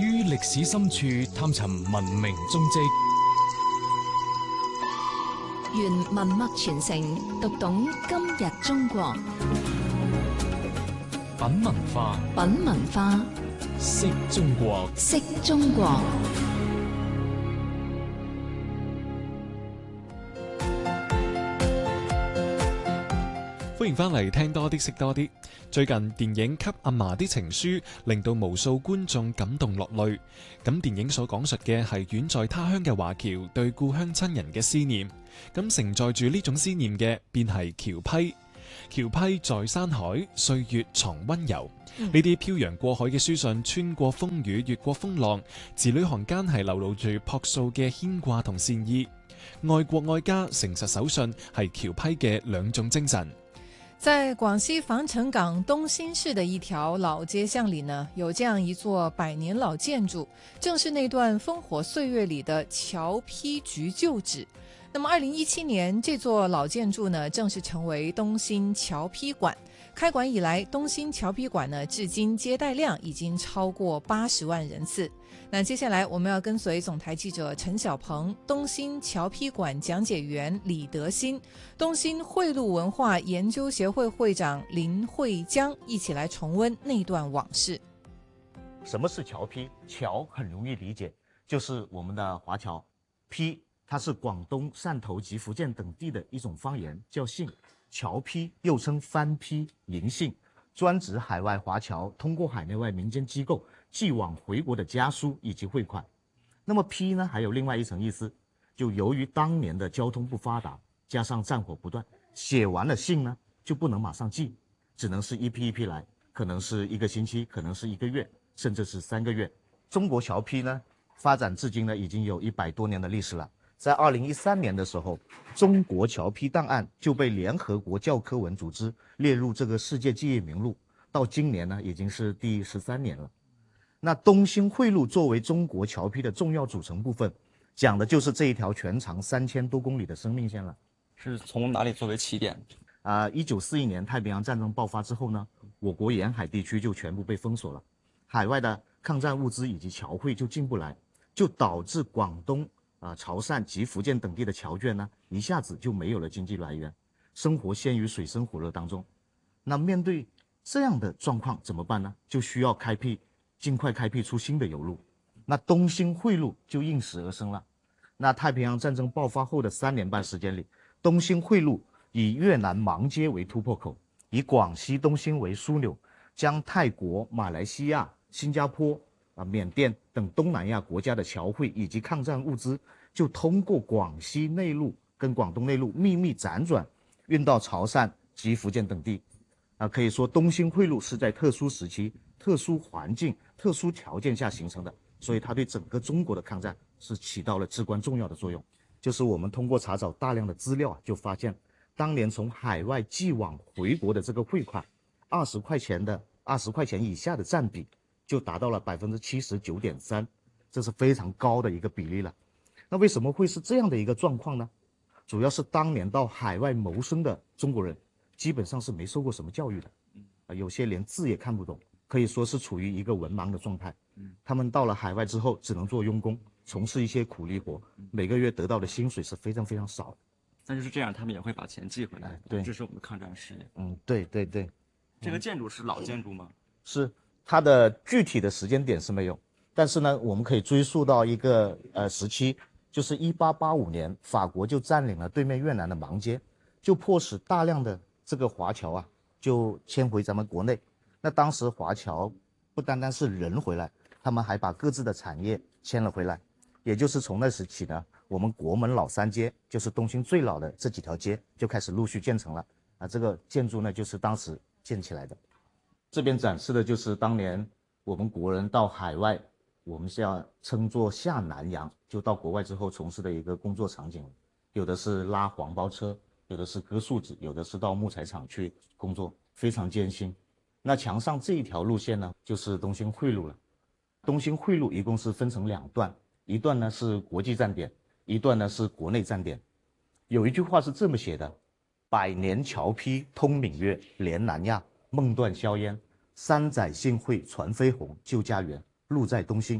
於歷史深處探尋文明蹤跡， 原文脈傳承，讀懂今日中國。 品文化， 品文化， 識中國， 識中國。 歡迎翻嚟聽多啲識多啲。最近電影《給阿嫲的情書》令到無數觀眾感動落淚。咁電影所講述嘅係遠在他鄉嘅華僑對故鄉親人嘅思念。咁承載住呢種思念嘅，便係僑批。僑批在山海，歲月藏溫柔。呢啲漂洋過海嘅書信，穿過風雨，越過風浪，字裏行間係流露住樸素嘅牽掛同善意。愛國愛家、誠實守信係僑批嘅兩種精神。 在廣西防城港東興市的一條老街巷裏呢，有這樣一座百年老建築，正是那段烽火歲月裏的僑批局舊址。那麼2017年，這座老建築呢，正式成為東興僑批館。開館以來，東興僑批館呢，至今接待量已經超過80萬人次。那接下來我們要跟隨總台記者陳小鵬、東興僑批館講解員李德新、東興匯路文化研究協會會長林慧江一起來重溫那段往事。 什麼是僑批？僑很容易理解，就是我們的華僑。批它是廣東、汕頭及福建等地的一種方言，叫信。僑批又稱番批、銀信，專指海外華僑通過海內外民間機構寄往回國的家書以及匯款。那麼批呢，還有另外一層意思，就由於當年的交通不發達，加上戰火不斷，寫完了信呢就不能馬上寄，只能是一批一批來，可能是1個星期，可能是1個月，甚至是3個月。中國僑批呢發展至今呢已經有100多年的歷史了。在2013年的時候，中國僑批檔案就被聯合國教科文組織列入這個世界記憶名錄，到今年呢已經是第13年了。那東興匯路作為中國僑批的重要組成部分，講的就是這一條全長3000多公里的生命線了。 是從哪裡作為起點 ？1941年太平洋戰爭爆發之後呢，我國沿海地區就全部被封鎖了，海外的抗戰物資以及僑匯就進不來，就導致廣東潮汕及福建等地的僑眷呢，一下子就沒有了經濟來源，生活陷於水深火熱當中。那面對這樣的狀況怎麼辦呢？就需要盡快開闢出新的油路。那東興匯路就應時而生了。那太平洋戰爭爆發後的3年半時間裡，東興匯路以越南芒街為突破口，以廣西東興為樞紐，將泰國、馬來西亞、新加坡、緬甸等東南亞國家的僑匯以及抗戰物資，就通過廣西內陸跟廣東內陸秘密輾轉運到潮汕及福建等地。可以說東興匯路是在特殊時期、特殊環境、特殊條件下形成的，所以它對整個中國的抗戰是起到了至關重要的作用。就是我們通過查找大量的資料就發現當年從海外寄往回國的這個匯款，20塊錢以下的佔比就達到了79.3%，這是非常高的一個比例了。那為什麼會是這樣的一個狀況呢？主要是當年到海外謀生的中國人基本上是沒受過什麼教育的，有些連字也看不懂，可以說是處於一個文盲的狀態。他們到了海外之後只能做傭工，從事一些苦力活，每個月得到的薪水是非常非常少的。 但就是這樣，他們也會把錢寄回來， 對， 這是我們的抗戰事業。 對對對。 這個建築是老建築嗎？ 是，它的具體的時間點是沒有，但是呢，我們可以追溯到一個時期，就是1885年，法國就佔領了對面越南的芒街，就迫使大量的這個華僑就遷回咱們國內。那當時華僑不單單是人回來，他們還把各自的產業遷了回來，也就是從那時起呢，我們國門老三街，就是東興最老的這幾條街就開始陸續建成了。這個建築呢，就是當時建起來的。這邊展示的就是當年我們國人到海外，我們是要稱作下南洋，就到國外之後從事的一個工作場景。有的是拉黃包車，有的是割樹枝，有的是到木材廠去工作，非常艱辛。那牆上這一條路線呢，就是東興匯路了。東興匯路一共是分成2段，一段呢是國際站點，一段呢是國內站點。有一句話是這麼寫的：100年僑批通閩粵，連南亞，夢斷硝煙；3載信匯傳飛鴻，救家園，路在東興。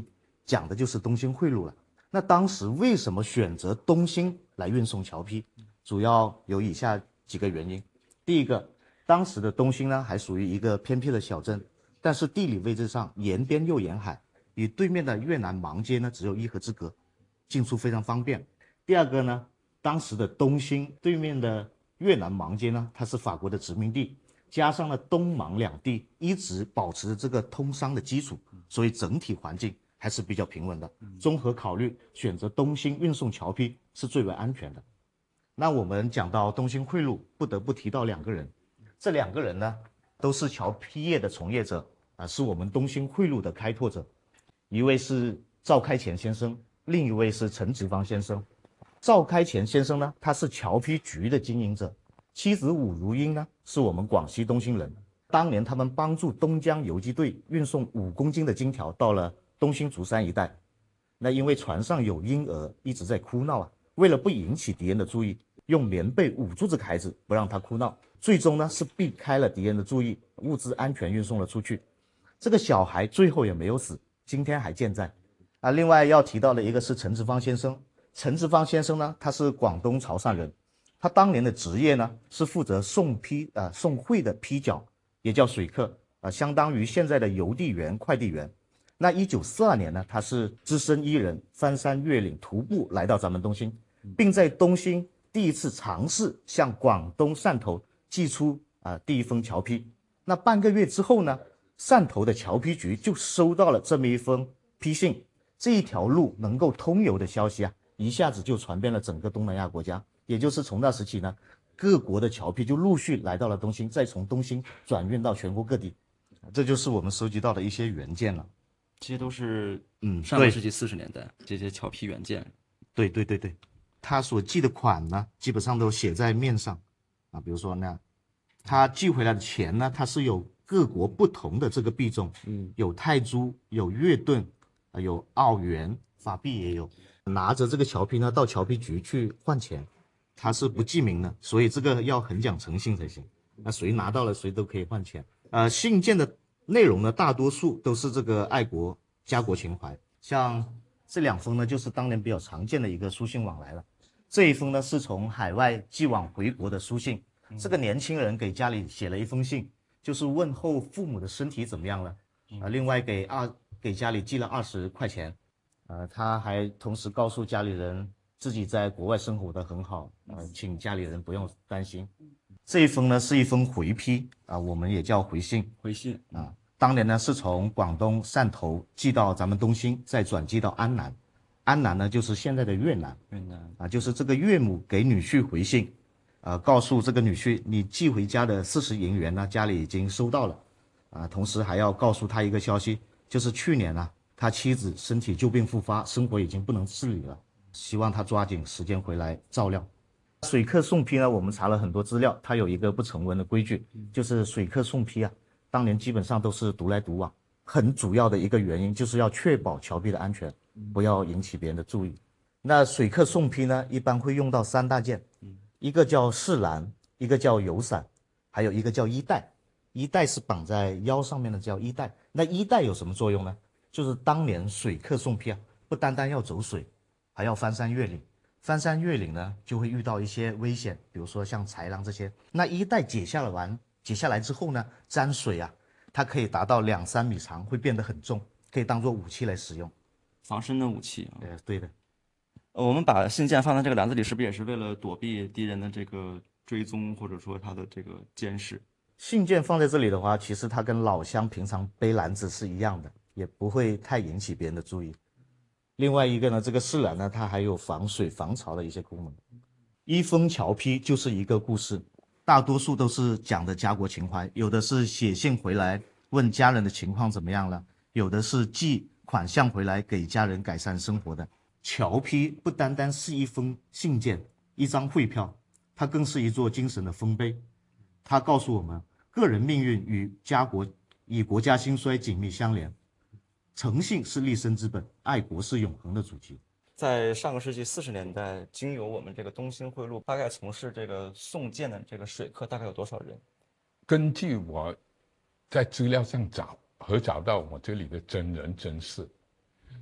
讲的就是东兴汇路了。那当时为什么选择东兴来运送侨批？主要有以下几个原因。第一个，当时的东兴呢还属于一个偏僻的小镇，但是地理位置上沿边又沿海，与对面的越南芒街呢只有1河之隔，进出非常方便。第二个呢，当时的东兴对面的越南芒街呢，它是法国的殖民地，加上了东芒两地一直保持着这个通商的基础，所以整体环境还是比较平稳的。综合考虑，选择东兴运送侨批是最为安全的。那我们讲到东兴汇路，不得不提到2个人，这2个人呢都是侨批业的从业者是我们东兴汇路的开拓者，一位是赵开乾先生，另一位是陈植芳先生。赵开乾先生呢，他是侨批局的经营者，妻子武如英呢是我们广西东兴人。当年他们帮助东江游击队运送5公斤的金条到了东兴竹山一带，那因为船上有婴儿一直在哭闹为了不引起敌人的注意，用棉被捂住这个孩子，不让他哭闹，最终呢是避开了敌人的注意，物资安全运送了出去。这个小孩最后也没有死，今天还健在。另外要提到的一个是陈植芳先生。陈植芳先生呢，他是广东潮汕人，他当年的职业呢是负责送会的批角，也叫水客相当于现在的邮递员、快递员。那1942年呢，他是只身1人翻山越岭徒步来到咱们东兴，并在东兴第一次尝试向广东汕头寄出第一封侨批。那半个月之后呢，汕头的侨批局就收到了这么一封批信，这一条路能够通邮的消息一下子就传遍了整个东南亚国家。也就是从那时起呢，各国的侨批就陆续来到了东兴，再从东兴转运到全国各地。这就是我们收集到的一些原件了。 这些都是上个世纪40年代这些侨批原件。 对，他所寄的款呢，基本上都写在面上比如说呢，他寄回来的钱呢，它是有各国不同的这个币种，有泰铢，有越盾，有澳元，法币也有。拿着这个侨批呢，到侨批局去换钱，他是不记名的，所以这个要很讲诚信才行。那谁拿到了，谁都可以换钱。信件的内容呢，大多数都是这个爱国家国情怀。像这2封呢，就是当年比较常见的一个书信往来了。这一封呢，是从海外寄往回国的书信。这个年轻人给家里写了一封信，就是问候父母的身体怎么样了。另外给家里寄了20块钱。他还同时告诉家里人自己在国外生活得很好，请家里人不用担心。这一封呢是一封回批我们也叫回信。当年呢是从广东汕头寄到咱们东兴，再转寄到安南。安南呢就是现在的越南就是这个岳母给女婿回信，告诉这个女婿，你寄回家的40银元呢，家里已经收到了同时还要告诉他一个消息，就是去年他妻子身体旧病复发，生活已经不能自理了，希望他抓紧时间回来照料。水客送批呢，我们查了很多资料，它有一个不成文的规矩，就是水客送批当年基本上都是独来独往，很主要的一个原因就是要确保侨批的安全，不要引起别人的注意。那水客送批呢，一般会用到3大件，一个叫饰篮，一个叫油伞，还有一个叫衣带。衣带是绑在腰上面的，叫衣带。那衣带有什么作用呢？就是当年水客送批不单单要走水，还要翻山越岭。翻山越岭呢，就会遇到一些危险，比如说像豺狼这些。那衣带解下来之后呢，沾水它可以达到2-3米长，会变得很重，可以当做武器来使用， 防身的武器对的。 我们把信件放在这个篮子里，是不是也是为了躲避敌人的这个追踪，或者说他的这个监视？ 信件放在这里的话，其实它跟老乡平常背篮子是一样的，也不会太引起别人的注意。另外一个呢，这个饰篮呢，它还有防水防潮的一些功能。一封侨批就是一个故事，大多数都是讲的家国情怀，有的是写信回来问家人的情况怎么样了，有的是寄款项回来给家人改善生活的。侨批不单单是一封信件，一张汇票，它更是一座精神的丰碑。它告诉我们，个人命运与国家兴衰紧密相连，诚信是立身之本，爱国是永恒的主题。 在上个世纪40年代，经由我们这个东兴汇路，大概从事这个送件的这个水客大概有多少人？ 根据我在资料上找到我这里的真人真事，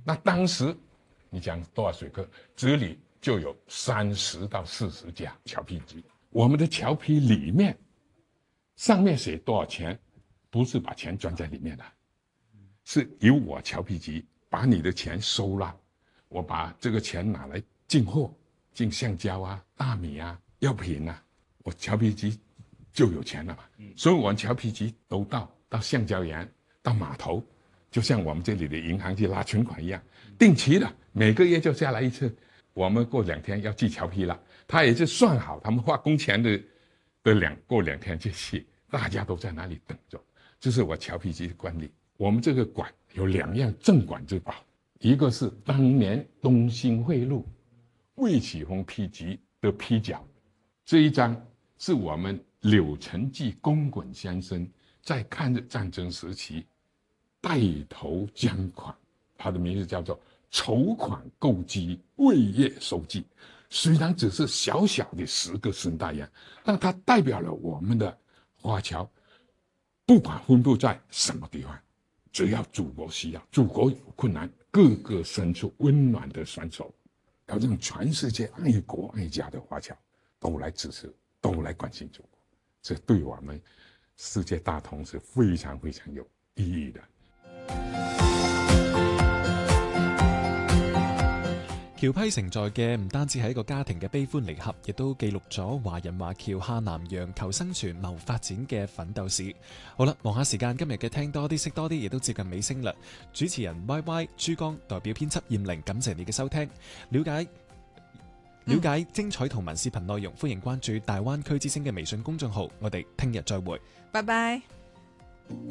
那当时你讲多少水客，这里就有30到40架荞皮机。我们的荞皮里面上面写多少钱，不是把钱装在里面的，是由我荞皮机把你的钱收了，我把这个钱拿来进货，进橡胶啊、大米啊、药品啊，我荞皮机就有钱了嘛。所以我们荞皮机都到橡胶园、到码头，就像我们这里的银行去拉存款一样，定期的每个月就下来一次。我们过2天要寄荞皮了，他也是算好，他们花工钱的过2天就寄，大家都在那里等着。这是我荞皮机的管理。我们这个馆有2样镇馆之宝，一个是当年东兴汇路魏启峰批集的批角，这一张是我们柳承济公馆先生在抗日战争时期带头捐款，他的名字叫做筹款购机为业收记。虽然只是小小的10个孙大洋，但它代表了我们的华侨，不管分布在什么地方，只要祖国需要，祖国有困难，个个伸出温暖的双手，要让全世界爱国爱家的华侨都来支持，都来关心祖国。这对我们世界大同是非常非常有意义的。 荞批承載嘅唔單止係一個家庭嘅悲歡離合，亦都記錄咗華人華僑下南洋求生存謀發展嘅奮鬥史。好啦，望下時間，今日嘅聽多啲識多啲亦都接近尾聲啦。主持人 YY 珠江代表編輯燕玲，感謝你嘅收聽。了解精彩同文視頻內容，歡迎關注大灣區之聲嘅微信公眾號。我哋聽日再會， 拜拜。